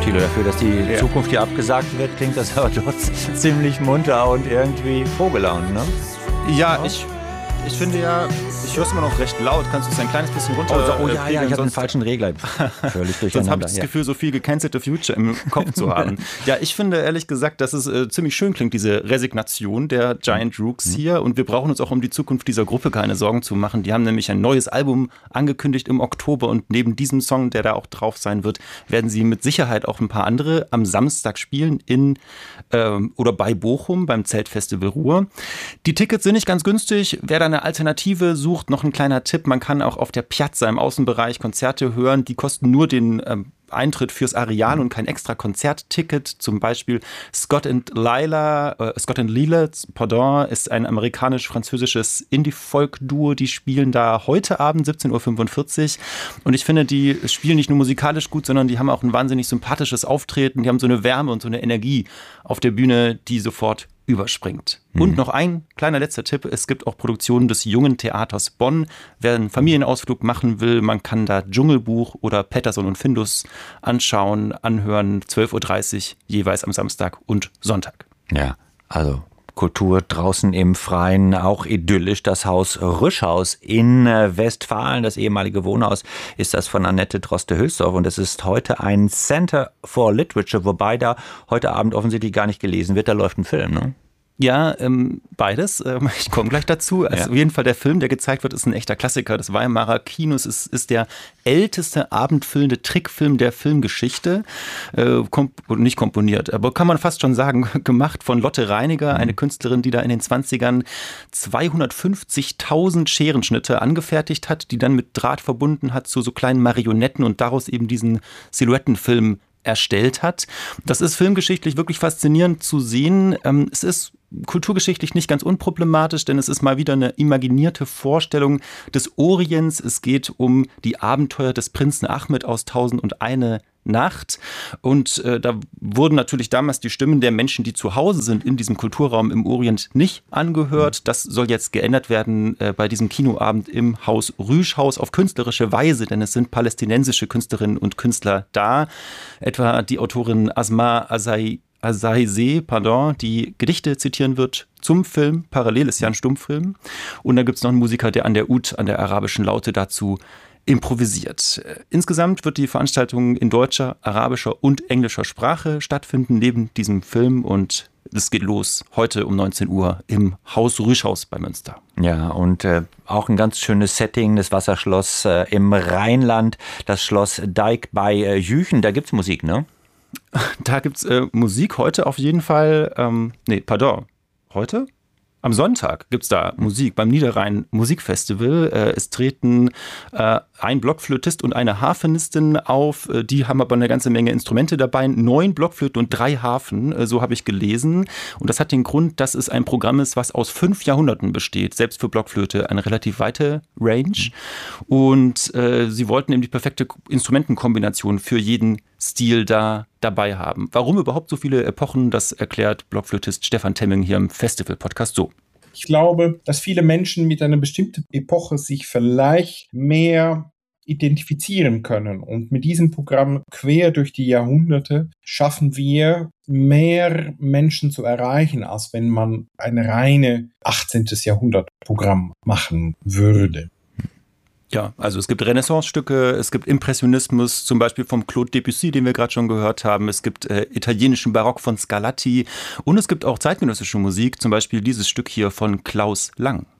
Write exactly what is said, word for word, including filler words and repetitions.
Thilo, dafür, dass die ja. Zukunft hier abgesagt wird, klingt das aber trotzdem ziemlich munter und irgendwie vogelaunt, ne? Ja, ja. ich... Ich finde ja, ich höre es immer noch recht laut. Kannst du es ein kleines bisschen runter? Oh, oh ja, ja, ich habe den falschen Regler. Völlig durcheinander. Sonst habe ich das ja. Gefühl, so viel gecancelte Future im Kopf zu haben. Ja, ich finde ehrlich gesagt, dass es äh, ziemlich schön klingt, diese Resignation der Giant Rooks mhm. hier. Und wir brauchen uns auch um die Zukunft dieser Gruppe keine Sorgen zu machen. Die haben nämlich ein neues Album angekündigt im Oktober. Und neben diesem Song, der da auch drauf sein wird, werden sie mit Sicherheit auch ein paar andere am Samstag spielen in ähm, oder bei Bochum beim Zeltfestival Ruhr. Die Tickets sind nicht ganz günstig. Wer da eine Alternative sucht, noch ein kleiner Tipp, man kann auch auf der Piazza im Außenbereich Konzerte hören, die kosten nur den ähm, Eintritt fürs Areal und kein extra Konzertticket. Zum Beispiel Scott and Lila, äh, Scott and Lila, pardon, ist ein amerikanisch-französisches Indie-Folk-Duo, die spielen da heute Abend siebzehn Uhr fünfundvierzig und ich finde, die spielen nicht nur musikalisch gut, sondern die haben auch ein wahnsinnig sympathisches Auftreten, die haben so eine Wärme und so eine Energie auf der Bühne, die sofort überspringt. Mhm. Und noch ein kleiner letzter Tipp, es gibt auch Produktionen des Jungen Theaters Bonn. Wer einen Familienausflug machen will, man kann da Dschungelbuch oder Pettersson und Findus anschauen, anhören, zwölf Uhr dreißig jeweils am Samstag und Sonntag. Ja, also Kultur draußen im Freien, auch idyllisch. Das Haus Rüschhaus in Westfalen, das ehemalige Wohnhaus, ist das von Annette Droste-Hülsdorf und es ist heute ein Center for Literature, wobei da heute Abend offensichtlich gar nicht gelesen wird. Da läuft ein Film, ne? Ja, ähm, beides. Ähm, ich komme gleich dazu. Also ja. Auf jeden Fall der Film, der gezeigt wird, ist ein echter Klassiker des Weimarer Kinos. Es ist der älteste abendfüllende Trickfilm der Filmgeschichte. Äh, komp- nicht komponiert, aber kann man fast schon sagen, gemacht von Lotte Reiniger, mhm. eine Künstlerin, die da in den zwanzigern zweihundertfünfzigtausend Scherenschnitte angefertigt hat, die dann mit Draht verbunden hat zu so kleinen Marionetten und daraus eben diesen Silhouettenfilm erstellt hat. Das ist filmgeschichtlich wirklich faszinierend zu sehen. Es ist kulturgeschichtlich nicht ganz unproblematisch, denn es ist mal wieder eine imaginierte Vorstellung des Orients. Es geht um die Abenteuer des Prinzen Ahmed aus Tausend und eine Nacht. Und äh, da wurden natürlich damals die Stimmen der Menschen, die zu Hause sind in diesem Kulturraum im Orient, nicht angehört. Das soll jetzt geändert werden äh, bei diesem Kinoabend im Haus Rüschhaus auf künstlerische Weise, denn es sind palästinensische Künstlerinnen und Künstler da. Etwa die Autorin Asma Azai Azaise, pardon, die Gedichte zitieren wird zum Film. Parallel ist ja ein Stummfilm. Und da gibt es noch einen Musiker, der an der Ud, an der arabischen Laute dazu improvisiert. Insgesamt wird die Veranstaltung in deutscher, arabischer und englischer Sprache stattfinden, neben diesem Film. Und es geht los heute um neunzehn Uhr im Haus Rüschhaus bei Münster. Ja, und äh, auch ein ganz schönes Setting, das Wasserschloss äh, im Rheinland, das Schloss Deik bei äh, Jüchen. Da gibt's Musik, ne? Da gibt's äh, Musik heute auf jeden Fall. Ähm, nee, pardon. Heute? Am Sonntag gibt's da Musik beim Niederrhein Musikfestival. Äh, es treten äh, ein Blockflötist und eine Harfenistin auf. Äh, die haben aber eine ganze Menge Instrumente dabei. Neun Blockflöten und drei Harfen, äh, so habe ich gelesen. Und das hat den Grund, dass es ein Programm ist, was aus fünf Jahrhunderten besteht. Selbst für Blockflöte eine relativ weite Range. Und äh, sie wollten eben die perfekte Instrumentenkombination für jeden Stil da dabei haben. Warum überhaupt so viele Epochen, das erklärt Blockflötist Stefan Temming hier im Festival-Podcast so. Ich glaube, dass viele Menschen mit einer bestimmten Epoche sich vielleicht mehr identifizieren können. Und mit diesem Programm quer durch die Jahrhunderte schaffen wir mehr Menschen zu erreichen, als wenn man ein reine achtzehnten Jahrhundert-Programm machen würde. Ja, also es gibt Renaissance-Stücke, es gibt Impressionismus, zum Beispiel vom Claude Debussy, den wir gerade schon gehört haben. Es gibt äh, italienischen Barock von Scarlatti und es gibt auch zeitgenössische Musik, zum Beispiel dieses Stück hier von Klaus Lang.